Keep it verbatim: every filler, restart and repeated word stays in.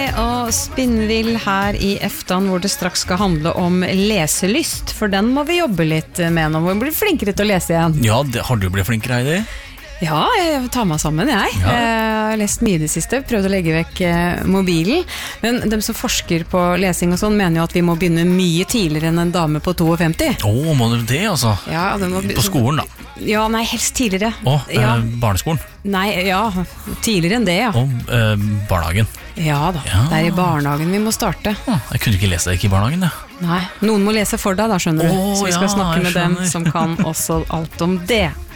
Og spinnvill her I eftan hvor det straks skal handle om leselyst, for den må vi jobbe litt med nå, vi blir flinkere til å lese igjen. Ja, det, har du blitt flinkere, Heidi? Ja, jeg tar meg sammen, jeg. Ja. Jeg har lest mye det siste, prøvd å legge vekk mobilen. Men de som forsker på lesing og sånn, mener jo at vi må begynne mye tidligere enn en dame på femtito. Åh, må du det, altså? Ja, det må... På skolen, da? Ja, nei, helst tidligere. Åh, ja. eh, barneskolen? Nei, ja, tidligere enn det, ja. Og eh, barnehagen? Ja da, ja. Det er I barnehagen vi må starte. Jeg kunne ikke lese det ikke I barnehagen, det. Nei, noen må lese for deg da, skjønner du. Åh, Så vi skal ja, snakke med skjønner. dem som kan også alt om det.